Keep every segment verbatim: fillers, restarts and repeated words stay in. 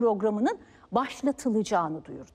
programının başlatılacağını duyurdu.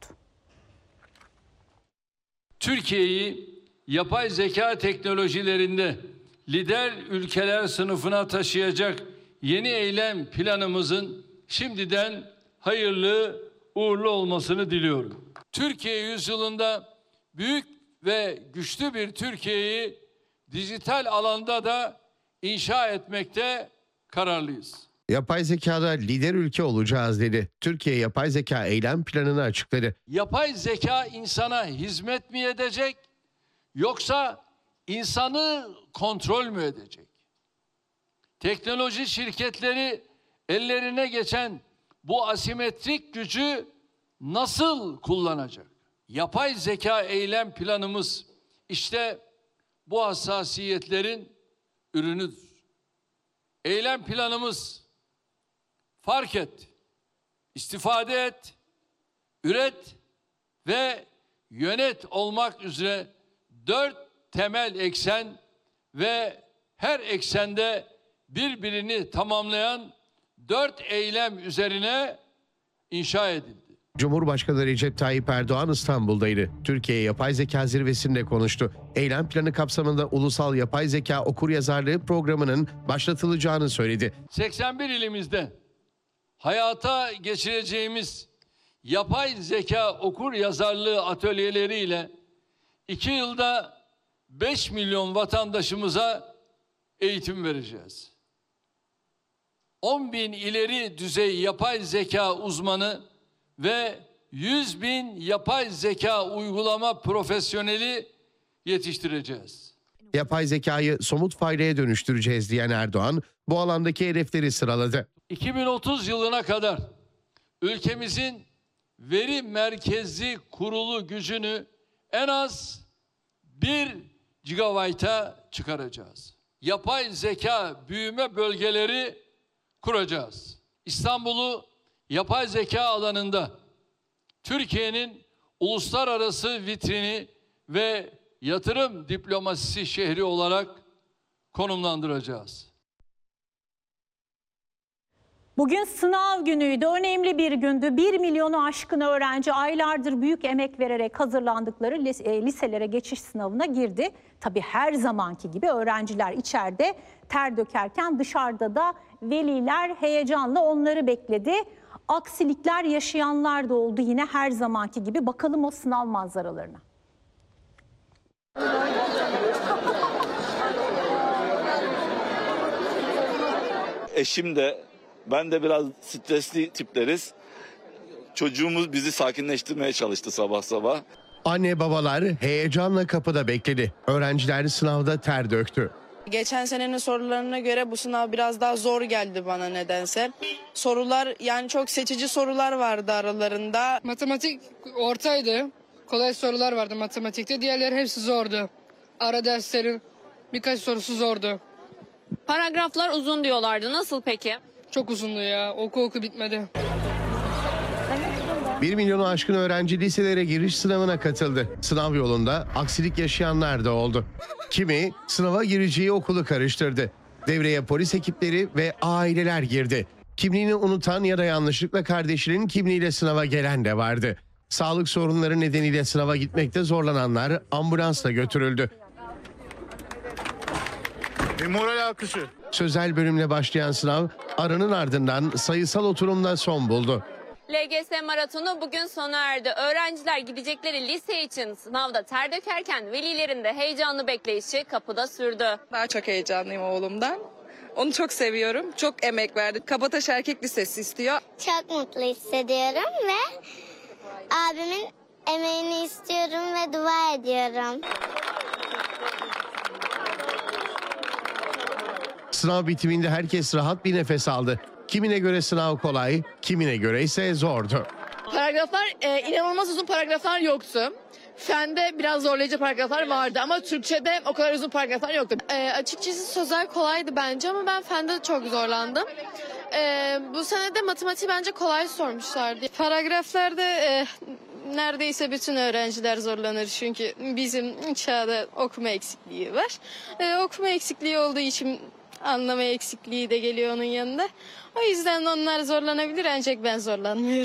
Türkiye'yi yapay zeka teknolojilerinde lider ülkeler sınıfına taşıyacak yeni eylem planımızın şimdiden hayırlı uğurlu olmasını diliyorum. Türkiye yüzyılında büyük ve güçlü bir Türkiye'yi dijital alanda da inşa etmekte kararlıyız. Yapay zekada lider ülke olacağız dedi. Türkiye yapay zeka eylem planını açıkladı. Yapay zeka insana hizmet mi edecek yoksa insanı kontrol mü edecek? Teknoloji şirketleri ellerine geçen bu asimetrik gücü nasıl kullanacak? Yapay zeka eylem planımız işte bu hassasiyetlerin ürünüdür. Eylem planımız fark et, istifade et, üret ve yönet olmak üzere dört temel eksen ve her eksende birbirini tamamlayan dört eylem üzerine inşa edildi. Cumhurbaşkanı Recep Tayyip Erdoğan İstanbul'daydı. Türkiye Yapay Zeka Zirvesi'nde konuştu. Eylem planı kapsamında Ulusal Yapay Zeka Okuryazarlığı programının başlatılacağını söyledi. seksen bir ilimizde hayata geçireceğimiz yapay zeka okuryazarlığı atölyeleriyle iki yılda beş milyon vatandaşımıza eğitim vereceğiz. on bin ileri düzey yapay zeka uzmanı ve yüz bin yapay zeka uygulama profesyoneli yetiştireceğiz. Yapay zekayı somut faydaya dönüştüreceğiz diyen Erdoğan, bu alandaki hedefleri sıraladı. iki bin otuz yılına kadar ülkemizin veri merkezli kurulu gücünü en az bir gigabayta çıkaracağız. Yapay zeka büyüme bölgeleri kuracağız. İstanbul'u yapay zeka alanında Türkiye'nin uluslararası vitrini ve yatırım diplomasisi şehri olarak konumlandıracağız. Bugün sınav günüydü, önemli bir gündü. Bir milyonu aşkın öğrenci aylardır büyük emek vererek hazırlandıkları liselere geçiş sınavına girdi. Tabii her zamanki gibi öğrenciler içeride ter dökerken dışarıda da veliler heyecanla onları bekledi. Aksilikler yaşayanlar da oldu yine her zamanki gibi. Bakalım o sınav manzaralarına. Eşim de ben de biraz stresli tipleriz. Çocuğumuz bizi sakinleştirmeye çalıştı sabah sabah. Anne babalar heyecanla kapıda bekledi. Öğrenciler sınavda ter döktü. Geçen senenin sorularına göre bu sınav biraz daha zor geldi bana nedense. Sorular yani çok seçici sorular vardı aralarında. Matematik ortaydı. Kolay sorular vardı matematikte. Diğerleri hepsi zordu. Ara derslerin birkaç sorusu zordu. Paragraflar uzun diyorlardı. Nasıl peki? Çok uzundu ya. Oku oku bitmedi. Bir milyonu aşkın öğrenci liselere giriş sınavına katıldı. Sınav yolunda aksilik yaşayanlar da oldu. Kimi sınava gireceği okulu karıştırdı. Devreye polis ekipleri ve aileler girdi. Kimliğini unutan ya da yanlışlıkla kardeşinin kimliğiyle sınava gelen de vardı. Sağlık sorunları nedeniyle sınava gitmekte zorlananlar ambulansla götürüldü. Bir moral alkışı. Sözel bölümle başlayan sınav aranın ardından sayısal oturumla son buldu. L G S maratonu bugün sona erdi. Öğrenciler gidecekleri lise için sınavda ter dökerken velilerin de heyecanlı bekleyişi kapıda sürdü. Daha çok heyecanlıyım oğlumdan. Onu çok seviyorum. Çok emek verdi. Kabataş Erkek Lisesi istiyor. Çok mutlu hissediyorum ve abimin emeğini istiyorum ve dua ediyorum. Sınav bitiminde herkes rahat bir nefes aldı. Kimine göre sınav kolay, kimine göre ise zordu. Paragraflar e, inanılmaz uzun paragraflar yoktu. Fende biraz zorlayıcı paragraflar vardı ama Türkçe'de o kadar uzun paragraflar yoktu. E, açıkçası sözel kolaydı bence ama ben fende çok zorlandım. E, bu sene de matematiği bence kolay sormuşlardı. Paragraflarda e, neredeyse bütün öğrenciler zorlanır çünkü bizim çağda okuma eksikliği var. E, okuma eksikliği olduğu için Anlama eksikliği de geliyor onun yanında. O yüzden onlar zorlanabilir ancak ben zorlanmıyorum.